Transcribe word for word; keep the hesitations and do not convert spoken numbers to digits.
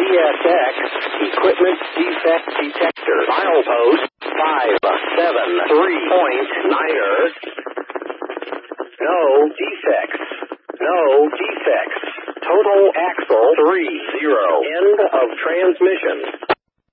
S X, equipment defect detector, milepost five seven three point niner. No defects. No defects. Total axle three zero. End of transmission.